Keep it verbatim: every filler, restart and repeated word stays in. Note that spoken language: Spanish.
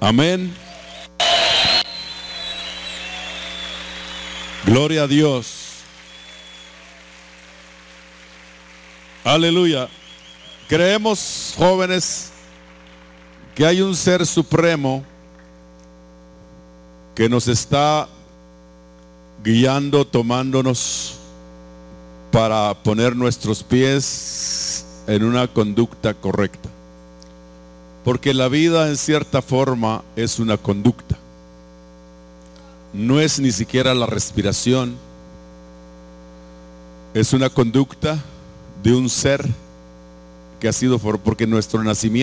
Amén. Gloria a Dios. Aleluya. Creemos, jóvenes, que hay un ser supremo que nos está guiando, tomándonos para poner nuestros pies en una conducta correcta. Porque la vida en cierta forma es una conducta. No es ni siquiera la respiración. Es una conducta de un ser que ha sido, porque nuestro nacimiento